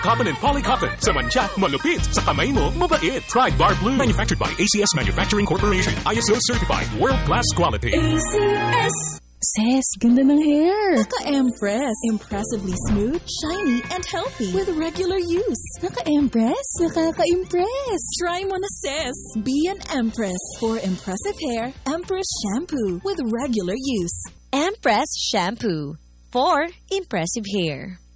Cotton and polycotton. Sa mancha, malupit. Sa kamay mo, mabait. Try Bar Blue. Manufactured by ACS Manufacturing Corporation. ISO certified. World-class quality. ACS. Sis, ganda ng hair. Naka-Empress. Impressively smooth, shiny, and healthy with regular use. Naka-Empress? Nakaka-impress. Try mo na, sis. Be an Empress. For impressive hair, Empress Shampoo with regular use. Empress Shampoo. For impressive hair.